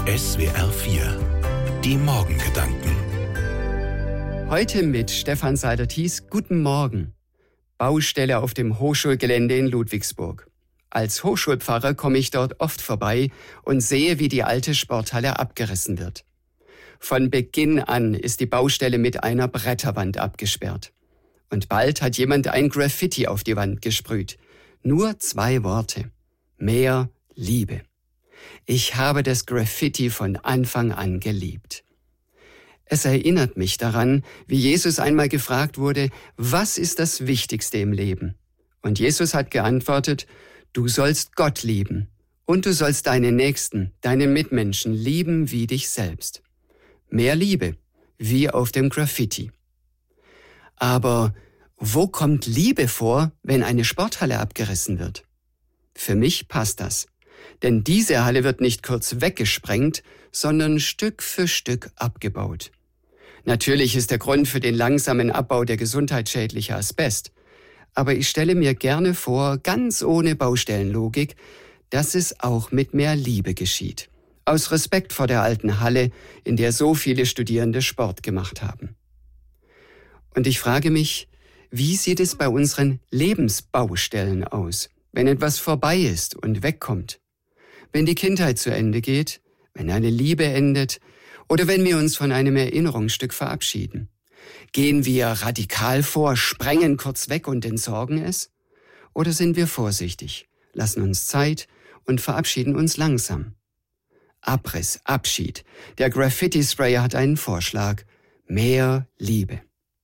SWR 4, die Morgengedanken. Heute mit Stefan Seiler-Thies. Guten Morgen. Baustelle auf dem Hochschulgelände in Ludwigsburg. Als Hochschulpfarrer komme ich dort oft vorbei und sehe, wie die alte Sporthalle abgerissen wird. Von Beginn an ist die Baustelle mit einer Bretterwand abgesperrt. Und bald hat jemand ein Graffiti auf die Wand gesprüht. Nur 2 Worte. Mehr Liebe. Ich habe das Graffiti von Anfang an geliebt. Es erinnert mich daran, wie Jesus einmal gefragt wurde, was ist das Wichtigste im Leben? Und Jesus hat geantwortet, du sollst Gott lieben und du sollst deine Nächsten, deine Mitmenschen lieben wie dich selbst. Mehr Liebe, wie auf dem Graffiti. Aber wo kommt Liebe vor, wenn eine Sporthalle abgerissen wird? Für mich passt das. Denn diese Halle wird nicht kurz weggesprengt, sondern Stück für Stück abgebaut. Natürlich ist der Grund für den langsamen Abbau der gesundheitsschädliche Asbest. Aber ich stelle mir gerne vor, ganz ohne Baustellenlogik, dass es auch mit mehr Liebe geschieht. Aus Respekt vor der alten Halle, in der so viele Studierende Sport gemacht haben. Und ich frage mich, wie sieht es bei unseren Lebensbaustellen aus, wenn etwas vorbei ist und wegkommt? Wenn die Kindheit zu Ende geht, wenn eine Liebe endet oder wenn wir uns von einem Erinnerungsstück verabschieden. Gehen wir radikal vor, sprengen kurz weg und entsorgen es? Oder sind wir vorsichtig, lassen uns Zeit und verabschieden uns langsam? Abriss, Abschied. Der Graffiti-Sprayer hat einen Vorschlag. Mehr Liebe.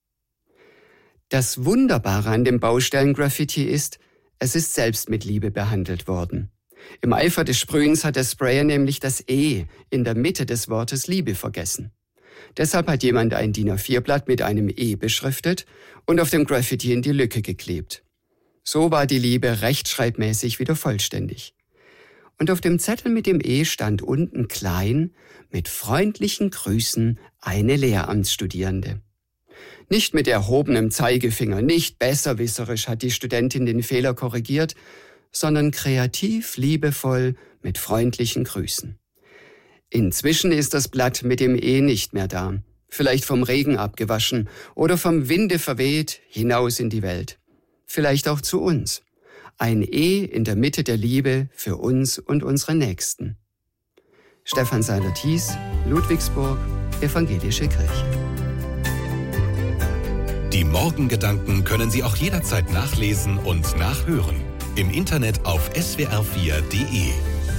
Das Wunderbare an dem Baustellen-Graffiti ist, es ist selbst mit Liebe behandelt worden. Im Eifer des Sprühens hat der Sprayer nämlich das E in der Mitte des Wortes Liebe vergessen. Deshalb hat jemand ein DIN A4-Blatt mit einem E beschriftet und auf dem Graffiti in die Lücke geklebt. So war die Liebe rechtschreibmäßig wieder vollständig. Und auf dem Zettel mit dem E stand unten klein, mit freundlichen Grüßen, eine Lehramtsstudierende. Nicht mit erhobenem Zeigefinger, nicht besserwisserisch hat die Studentin den Fehler korrigiert, sondern kreativ, liebevoll, mit freundlichen Grüßen. Inzwischen ist das Blatt mit dem E nicht mehr da, vielleicht vom Regen abgewaschen oder vom Winde verweht hinaus in die Welt. Vielleicht auch zu uns. Ein E in der Mitte der Liebe für uns und unsere Nächsten. Stefan Seiler-Thies, Ludwigsburg, Evangelische Kirche. Die Morgengedanken können Sie auch jederzeit nachlesen und nachhören. Im Internet auf swr4.de.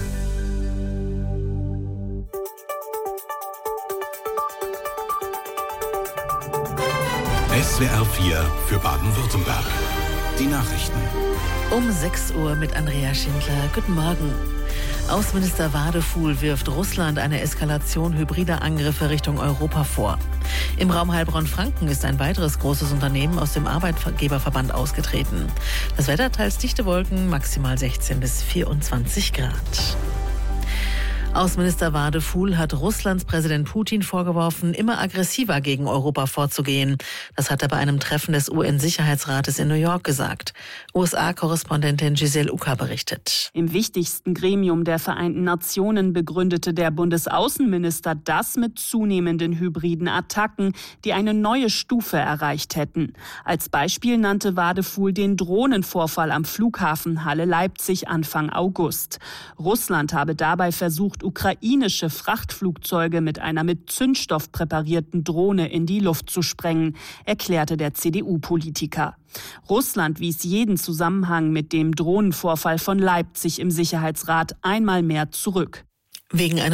SWR 4 für Baden-Württemberg. Die Nachrichten. Um 6 Uhr mit Andrea Schindler. Guten Morgen. Außenminister Wadefuhl wirft Russland eine Eskalation hybrider Angriffe Richtung Europa vor. Im Raum Heilbronn-Franken ist ein weiteres großes Unternehmen aus dem Arbeitgeberverband ausgetreten. Das Wetter teils dichte Wolken, maximal 16 bis 24 Grad. Außenminister Wadefuhl hat Russlands Präsident Putin vorgeworfen, immer aggressiver gegen Europa vorzugehen. Das hat er bei einem Treffen des UN-Sicherheitsrates in New York gesagt. USA-Korrespondentin Giselle Ucker berichtet. Im wichtigsten Gremium der Vereinten Nationen begründete der Bundesaußenminister das mit zunehmenden hybriden Attacken, die eine neue Stufe erreicht hätten. Als Beispiel nannte Wadefuhl den Drohnenvorfall am Flughafen Halle-Leipzig Anfang August. Russland habe dabei versucht, ukrainische Frachtflugzeuge mit einer mit Zündstoff präparierten Drohne in die Luft zu sprengen, erklärte der CDU-Politiker. Russland wies jeden Zusammenhang mit dem Drohnenvorfall von Leipzig im Sicherheitsrat einmal mehr zurück. Wegen einer